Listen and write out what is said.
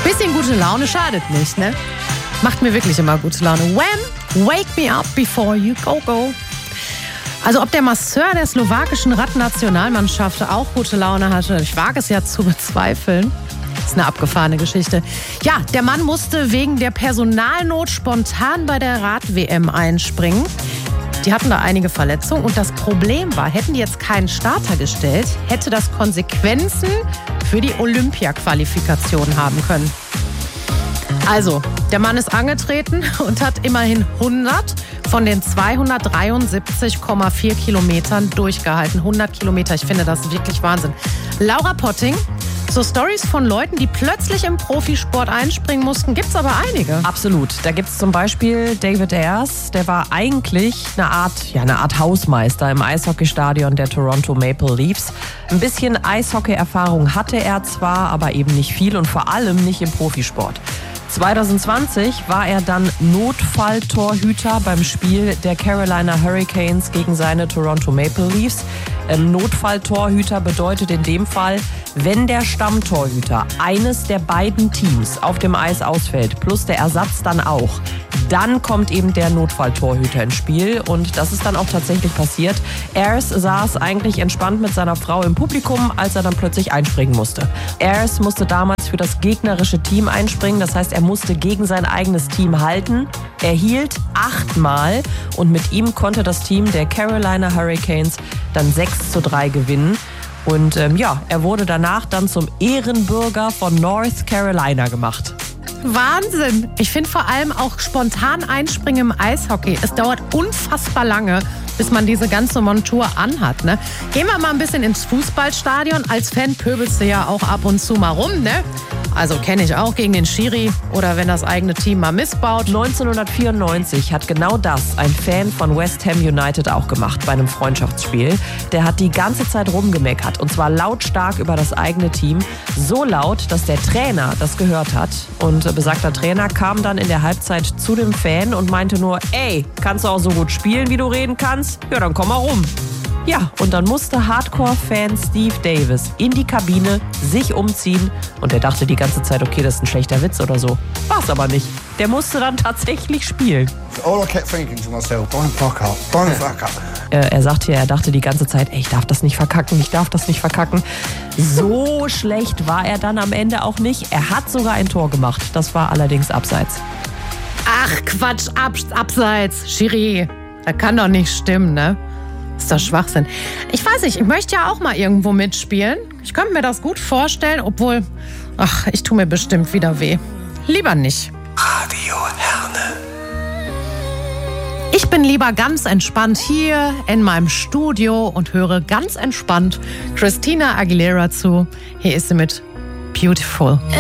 Bisschen gute Laune schadet nicht, ne? Macht mir wirklich immer gute Laune. Wham! Wake me up before you go. Also ob der Masseur der slowakischen Radnationalmannschaft auch gute Laune hatte, ich wage es ja zu bezweifeln. Das ist eine abgefahrene Geschichte. Ja, der Mann musste wegen der Personalnot spontan bei der Rad-WM einspringen. Die hatten da einige Verletzungen und das Problem war, hätten die jetzt keinen Starter gestellt, hätte das Konsequenzen für die Olympia-Qualifikation haben können. Also, der Mann ist angetreten und hat immerhin 100 von den 273,4 Kilometern durchgehalten. 100 Kilometer, ich finde das wirklich Wahnsinn. Laura Potting, so Stories von Leuten, die plötzlich im Profisport einspringen mussten, gibt's aber einige. Absolut. Da gibt's zum Beispiel David Ayres, der war eigentlich eine Art Hausmeister im Eishockeystadion der Toronto Maple Leafs. Ein bisschen Eishockey-Erfahrung hatte er zwar, aber eben nicht viel und vor allem nicht im Profisport. 2020 war er dann Notfalltorhüter beim Spiel der Carolina Hurricanes gegen seine Toronto Maple Leafs. Notfalltorhüter bedeutet in dem Fall, wenn der Stammtorhüter eines der beiden Teams auf dem Eis ausfällt, plus der Ersatz dann auch, dann kommt eben der Notfalltorhüter ins Spiel und das ist dann auch tatsächlich passiert. Ayres saß eigentlich entspannt mit seiner Frau im Publikum, als er dann plötzlich einspringen musste. Ayres musste damals für das gegnerische Team einspringen, das heißt, er musste gegen sein eigenes Team halten. Er hielt 8-mal und mit ihm konnte das Team der Carolina Hurricanes dann 6-3 gewinnen. Und er wurde danach dann zum Ehrenbürger von North Carolina gemacht. Wahnsinn! Ich finde vor allem auch spontan einspringen im Eishockey. Es dauert unfassbar lange, bis man diese ganze Montur anhat. Ne? Gehen wir mal ein bisschen ins Fußballstadion. Als Fan pöbelst du ja auch ab und zu mal rum, ne? Also kenne ich auch gegen den Schiri oder wenn das eigene Team mal missbaut. 1994 hat genau das ein Fan von West Ham United auch gemacht bei einem Freundschaftsspiel. Der hat die ganze Zeit rumgemeckert und zwar lautstark über das eigene Team. So laut, dass der Trainer das gehört hat. Und besagter Trainer kam dann in der Halbzeit zu dem Fan und meinte nur, ey, kannst du auch so gut spielen, wie du reden kannst? Ja, dann komm mal rum. Ja, und dann musste Hardcore-Fan Steve Davis in die Kabine, sich umziehen und er dachte die ganze Zeit, okay, das ist ein schlechter Witz oder so. War's aber nicht. Der musste dann tatsächlich spielen. All I kept thinking to myself, don't fuck up, don't fuck up. Er sagte ja, er dachte die ganze Zeit, ey, ich darf das nicht verkacken. So schlecht war er dann am Ende auch nicht. Er hat sogar ein Tor gemacht. Das war allerdings abseits. Ach Quatsch, abseits, Schiri. Das kann doch nicht stimmen, ne? Ist doch Schwachsinn. Ich weiß nicht, ich möchte ja auch mal irgendwo mitspielen. Ich könnte mir das gut vorstellen, obwohl, ich tue mir bestimmt wieder weh. Lieber nicht. Radio Herne. Ich bin lieber ganz entspannt hier in meinem Studio und höre ganz entspannt Christina Aguilera zu. Hier ist sie mit Beautiful.